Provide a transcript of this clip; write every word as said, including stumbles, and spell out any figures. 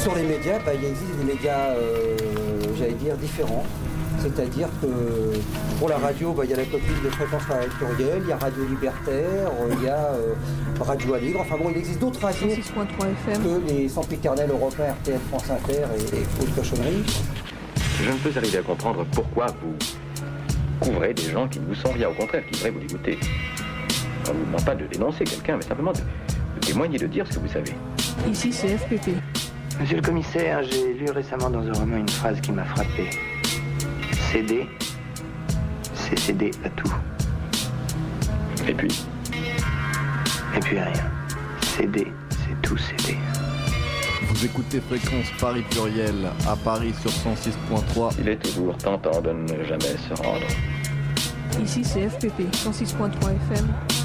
sur les médias, bah, il existe des médias, euh, j'allais dire, différents. C'est-à-dire que pour la radio, bah, il y a la copine de Fréquence Paris Pluriel, il y a Radio Libertaire, il y a euh, Radio Aligre. Enfin bon, il existe d'autres radios six point trois F M que les sempiternels européens, R T L, France Inter et, et autres cochonneries. Je ne peux arriver à comprendre pourquoi vous couvrez des gens qui ne vous sont rien, au contraire, qui devraient vous dégoûter. Non pas de dénoncer quelqu'un, mais simplement de, de témoigner, de dire ce que vous savez. Ici, c'est F P P. Monsieur le commissaire, j'ai lu récemment dans un roman une phrase qui m'a frappé. Céder, c'est céder à tout. Et puis Et puis rien. Céder, c'est tout céder. Vous écoutez Fréquence Paris Pluriel à Paris sur cent six point trois. Il est toujours tentant de ne jamais se rendre. Ici, c'est F P P, cent six point trois F M.